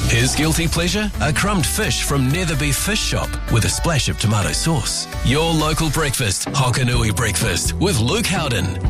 His guilty pleasure? A crumbed fish from Netherby Fish Shop with a splash of tomato sauce. Your local breakfast, Hokanui Breakfast with Luke Howden.